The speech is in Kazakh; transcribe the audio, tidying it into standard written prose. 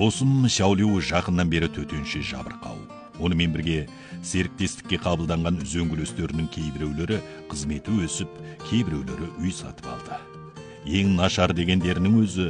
Досым Шаулю жақыннан бері төтенше жабырқау. Онымен бірге серіктестікке қабылданған үзеңгілестерінің кейбіреулері қызметі өсіп, кейбіреулері үй сатып алды. Ең нашар дегендерінің өзі